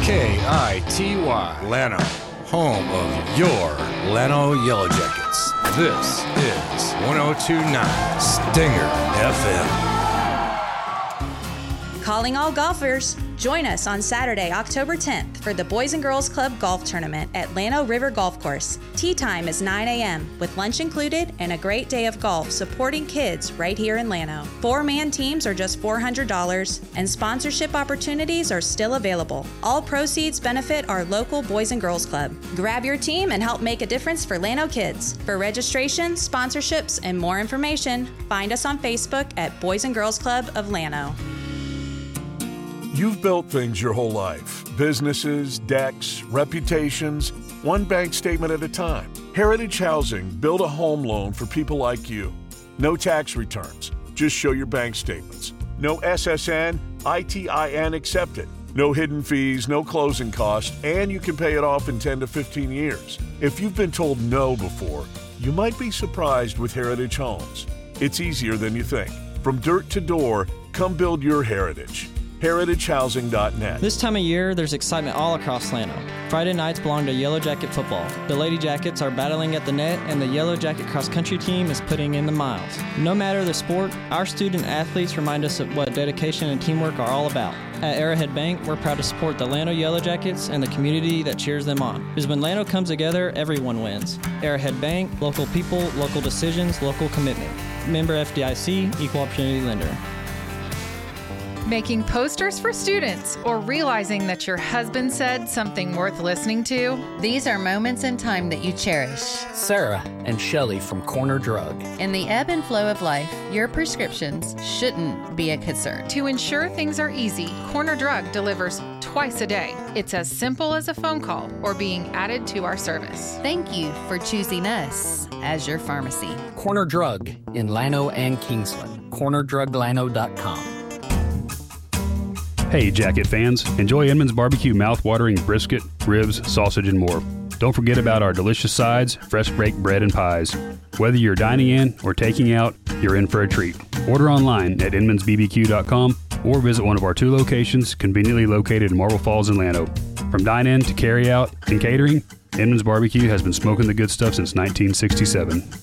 KITY, Llano, home of your Llano Yellow Jackets. This is 102.9 Stinger FM. Calling all golfers. Join us on Saturday, October 10th for the Boys and Girls Club Golf Tournament at Llano River Golf Course. Tee time is 9 a.m. with lunch included and a great day of golf supporting kids right here in Llano. 4-man teams are just $400 and sponsorship opportunities are still available. All proceeds benefit our local Boys and Girls Club. Grab your team and help make a difference for Llano kids. For registration, sponsorships, and more information, find us on Facebook at Boys and Girls Club of Llano. You've built things your whole life. Businesses, decks, reputations, one bank statement at a time. Heritage Housing built a home loan for people like you. No tax returns. Just show your bank statements. No SSN, ITIN accepted. No hidden fees, no closing costs, and you can pay it off in 10 to 15 years. If you've been told no before, you might be surprised with Heritage Homes. It's easier than you think. From dirt to door, come build your heritage. HeritageHousing.net. This time of year, there's excitement all across Llano. Friday nights belong to Yellow Jacket football. The Lady Jackets are battling at the net, and the Yellow Jacket cross-country team is putting in the miles. No matter the sport, our student athletes remind us of what dedication and teamwork are all about. At Arrowhead Bank, we're proud to support the Llano Yellow Jackets and the community that cheers them on. Because when Llano comes together, everyone wins. Arrowhead Bank, local people, local decisions, local commitment. Member FDIC, Equal Opportunity Lender. Making posters for students or realizing that your husband said something worth listening to? These are moments in time that you cherish. Sarah and Shelley from Corner Drug. In the ebb and flow of life, your prescriptions shouldn't be a concern. To ensure things are easy, Corner Drug delivers twice a day. It's as simple as a phone call or being added to our service. Thank you for choosing us as your pharmacy. Corner Drug in Llano and Kingsland. CornerDrugLano.com. Hey, Jacket fans, enjoy Inman's Barbecue mouth-watering brisket, ribs, sausage, and more. Don't forget about our delicious sides, fresh baked bread, and pies. Whether you're dining in or taking out, you're in for a treat. Order online at inmansbbq.com or visit one of our 2 locations conveniently located in Marble Falls and Llano. From dine-in to carry-out and catering, Inman's Barbecue has been smoking the good stuff since 1967.